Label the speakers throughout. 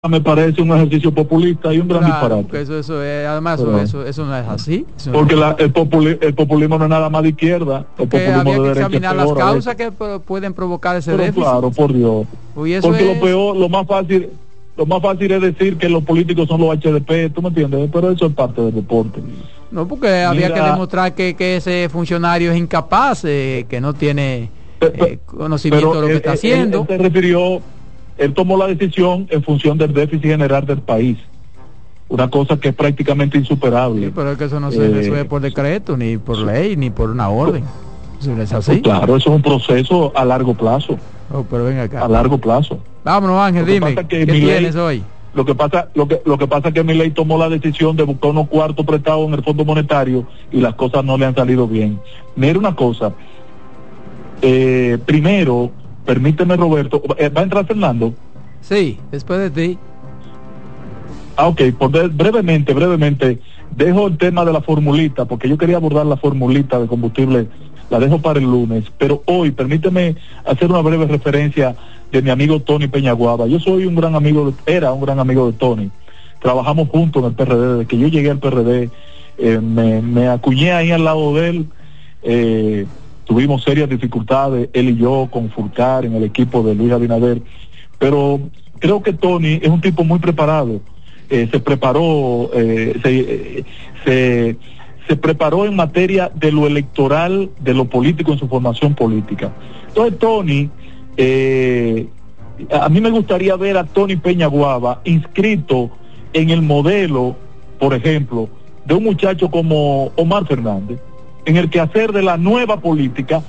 Speaker 1: me parece un ejercicio populista y un gran disparate.
Speaker 2: Eso es, además eso no es así.
Speaker 1: Porque el populismo no es nada más de izquierda. El populismo
Speaker 2: había
Speaker 1: de
Speaker 2: que
Speaker 1: derecha
Speaker 2: examinar las causas que pueden provocar ese déficit.
Speaker 1: Claro, por Dios. Porque lo más fácil es decir que los políticos son los HDP, ¿tú me entiendes? Pero eso es parte del deporte.
Speaker 2: No, porque había que demostrar que ese funcionario es incapaz, que no tiene conocimiento de lo que está haciendo.
Speaker 1: Él tomó la decisión en función del déficit general del país, una cosa que es prácticamente insuperable.
Speaker 2: Sí, pero es que eso no se resuelve por decreto, ni por ley, ni por una orden. ¿Eso es así?
Speaker 1: Claro, eso es un proceso a largo plazo.
Speaker 2: Pero ven acá.
Speaker 1: A largo plazo.
Speaker 2: Vámonos, Ángel, dime, ¿qué tienes hoy?
Speaker 1: Lo que pasa es que Milei tomó la decisión de buscar unos cuartos prestados en el Fondo Monetario y las cosas no le han salido bien. Mira una cosa, primero, permíteme, Roberto, ¿va a entrar Fernando?
Speaker 2: Sí, después de ti.
Speaker 1: Ok, pues brevemente, dejo el tema de la formulita, porque yo quería abordar la formulita de combustible, la dejo para el lunes, pero hoy permíteme hacer una breve referencia de mi amigo Tony Peñaguaba. Yo soy era un gran amigo de Tony. Trabajamos juntos en el PRD, desde que yo llegué al PRD, me acuñé ahí al lado de él, tuvimos serias dificultades, él y yo, con Fulcar en el equipo de Luis Abinader, pero creo que Tony es un tipo muy preparado, se preparó en materia de lo electoral, de lo político en su formación política. Entonces Tony, a mí me gustaría ver a Tony Peñaguaba inscrito en el modelo, por ejemplo, de un muchacho como Omar Fernández, en el quehacer de la nueva política.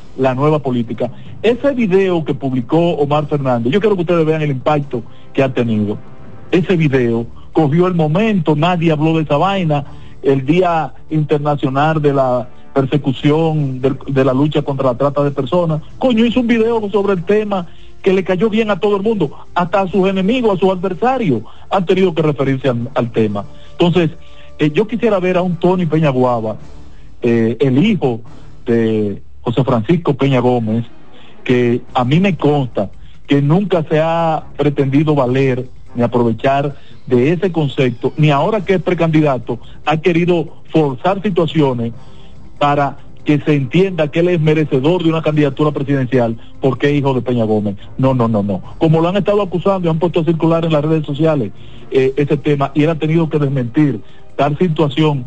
Speaker 1: Ese video que publicó Omar Fernández, yo quiero que ustedes vean el impacto que ha tenido. Ese video cogió el momento, nadie habló de esa vaina, el Día Internacional de la Persecución de la lucha contra la trata de personas. Coño, hizo un video sobre el tema que le cayó bien a todo el mundo, hasta a sus enemigos, a sus adversarios, han tenido que referirse al tema. Entonces, yo quisiera ver a un Tony Peñaguaba, el hijo de José Francisco Peña Gómez, que a mí me consta que nunca se ha pretendido valer ni aprovechar de ese concepto, ni ahora que es precandidato ha querido forzar situaciones para que se entienda que él es merecedor de una candidatura presidencial porque es hijo de Peña Gómez. No. Como lo han estado acusando y han puesto a circular en las redes sociales ese tema, y él ha tenido que desmentir tal situación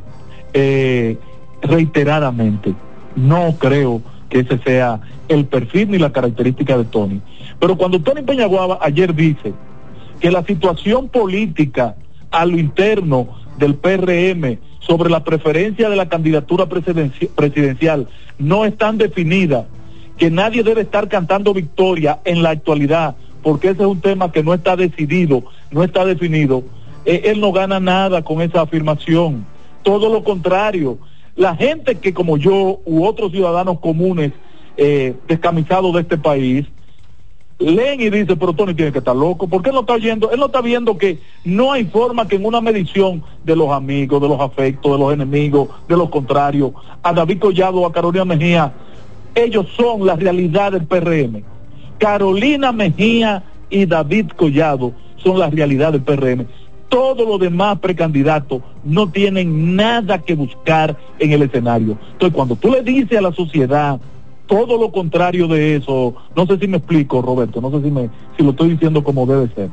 Speaker 1: reiteradamente. No creo que ese sea el perfil ni la característica de Tony. Pero cuando Tony Peñaguaba ayer dice que la situación política a lo interno del PRM sobre la preferencia de la candidatura presidencial no es tan definida, que nadie debe estar cantando victoria en la actualidad, porque ese es un tema que no está decidido, no está definido, él no gana nada con esa afirmación. Todo lo contrario, la gente que como yo u otros ciudadanos comunes descamisados de este país leen y dicen, pero Tony tiene que estar loco, porque él no está oyendo, él no está viendo que no hay forma que en una medición de los amigos, de los afectos, de los enemigos, de los contrarios, a David Collado o a Carolina Mejía, ellos son la realidad del PRM. Carolina Mejía y David Collado son la realidad del PRM. Todos los demás precandidatos no tienen nada que buscar en el escenario. Entonces, cuando tú le dices a la sociedad todo lo contrario de eso, no sé si me explico, Roberto, no sé si lo estoy diciendo como debe ser,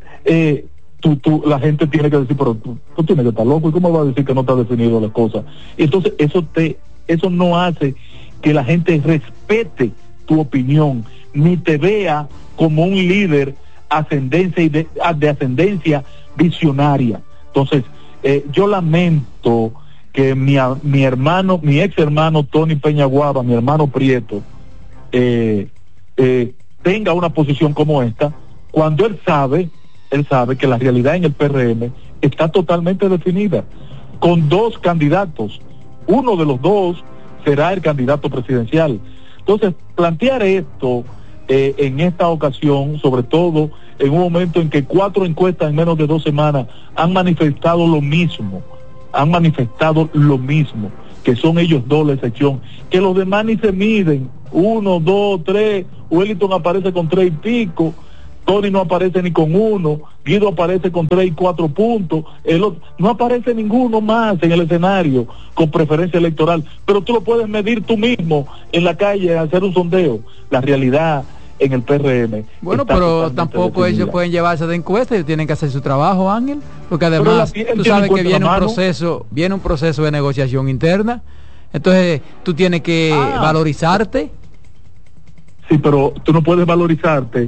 Speaker 1: la gente tiene que decir, pero tú tienes que estar loco, ¿y cómo vas a decir que no está definido las cosas? Y entonces eso no hace que la gente respete tu opinión, ni te vea como un líder de ascendencia visionaria. Entonces, yo lamento que mi ex hermano Tony Peñaguaba, mi hermano Prieto, tenga una posición como esta, cuando él sabe que la realidad en el PRM está totalmente definida, con dos candidatos, uno de los dos será el candidato presidencial. Entonces, plantear esto en esta ocasión, sobre todo en un momento en que 4 encuestas en menos de 2 semanas han manifestado lo mismo, que son ellos dos la excepción, que los demás ni se miden, 1, 2, 3, Wellington aparece con 3 y pico, Tony no aparece ni con 1, Guido aparece con 3 y 4 puntos, no aparece ninguno más en el escenario con preferencia electoral, pero tú lo puedes medir tú mismo en la calle, hacer un sondeo. La realidad en el PRM.
Speaker 2: Bueno, pero tampoco ellos pueden llevarse de encuesta, ellos tienen que hacer su trabajo, Ángel, porque además tú sabes que viene un proceso de negociación interna, entonces tú tienes que valorizarte.
Speaker 1: Sí, pero tú no puedes valorizarte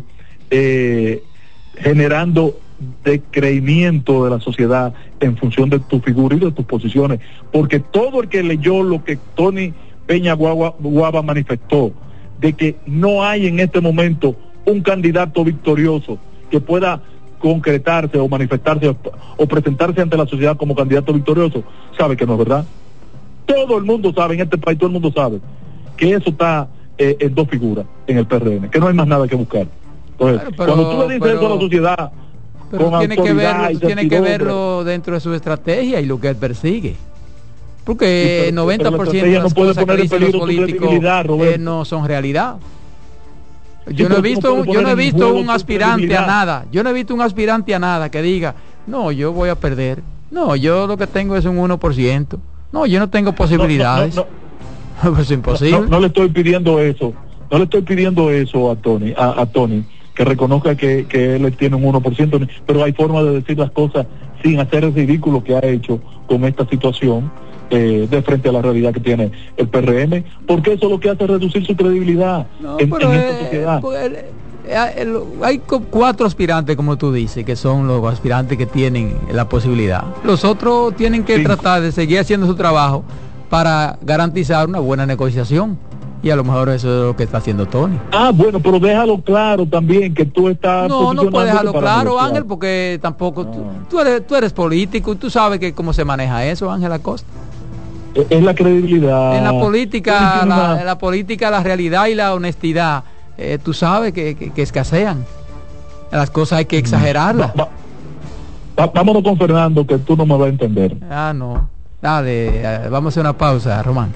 Speaker 1: generando descreimiento de la sociedad en función de tu figura y de tus posiciones, porque todo el que leyó lo que Tony Peña Guava manifestó, de que no hay en este momento un candidato victorioso que pueda concretarse o manifestarse o presentarse ante la sociedad como candidato victorioso, sabe que no es verdad. Todo el mundo sabe, en este país todo el mundo sabe que eso está en 2 figuras en el PRM, que no hay más nada que buscar. Entonces, cuando tú le dices eso a la sociedad,
Speaker 2: pero tiene que verlo dentro de su estrategia y lo que él persigue. Porque el 90% de las cosas que dicen los políticos no son realidad. Yo no he visto un aspirante a nada. Yo no he visto un aspirante a nada que diga, no, yo voy a perder. No, yo lo que tengo es un 1%. No, yo no tengo posibilidades. Pues es imposible.
Speaker 1: No le estoy pidiendo eso. No le estoy pidiendo eso a Tony, que reconozca que él tiene un 1%, pero hay formas de decir las cosas sin hacer el ridículo que ha hecho con esta situación. De frente a la realidad que tiene el PRM, porque eso es lo que hace reducir su credibilidad en esta sociedad.
Speaker 2: Hay 4 aspirantes, como tú dices, que son los aspirantes que tienen la posibilidad. Los otros tienen que tratar de seguir haciendo su trabajo para garantizar una buena negociación, y a lo mejor eso es lo que está haciendo Tony.
Speaker 1: Bueno, pero déjalo claro también que tú estás...
Speaker 2: No puedes dejarlo claro, negociar. Ángel, porque tampoco tú eres político y tú sabes que cómo se maneja eso, Ángel Acosta.
Speaker 1: Es la credibilidad.
Speaker 2: En la política, la realidad y la honestidad, tú sabes que escasean. Las cosas hay que exagerarlas.
Speaker 1: Vámonos con Fernando, que tú no me vas a entender.
Speaker 2: No. Dale, vamos a hacer una pausa, Román.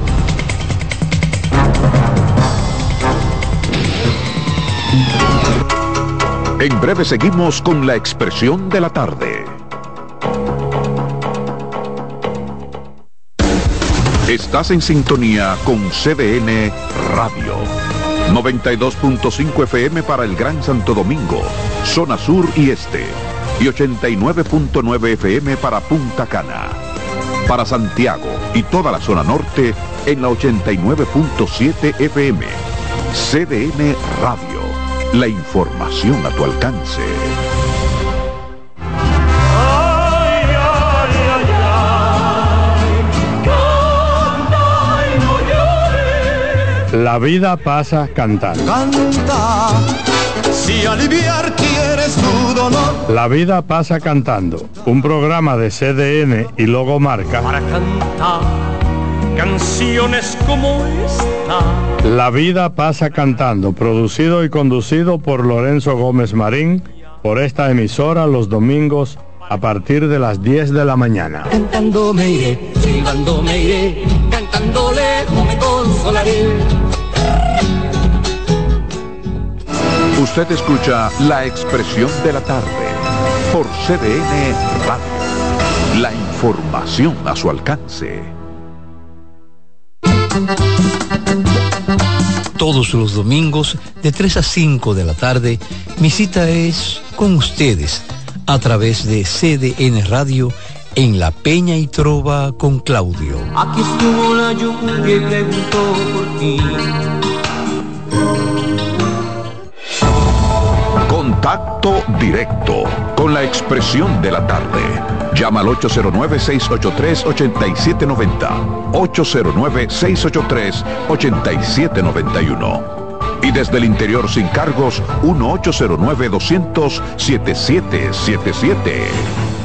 Speaker 3: En breve seguimos con la expresión de la tarde. Estás en sintonía con CDN Radio. 92.5 FM para el Gran Santo Domingo, zona sur y este. Y 89.9 FM para Punta Cana. Para Santiago y toda la zona norte en la 89.7 FM. CDN Radio. La información a tu alcance.
Speaker 4: La vida pasa cantando.
Speaker 5: Canta, si aliviar quieres tu dolor.
Speaker 4: La vida pasa cantando, un programa de CDN y Logomarca
Speaker 5: para cantar canciones como esta.
Speaker 4: La vida pasa cantando, producido y conducido por Lorenzo Gómez Marín, por esta emisora los domingos a partir de las 10 de la mañana.
Speaker 5: Cantando me iré, silbando me iré, cantando lejos me consolaré.
Speaker 3: Usted escucha La Expresión de la Tarde por CDN Radio. La información a su alcance.
Speaker 6: Todos los domingos de 3 a 5 de la tarde, mi cita es con ustedes a través de CDN Radio en La Peña y Trova con Claudio.
Speaker 5: Aquí estuvo la lluvia y preguntó por ti.
Speaker 3: Contacto directo con la expresión de la tarde. Llama al 809-683-8790. 809-683-8791. Y desde el interior sin cargos, 1-809-200-7777.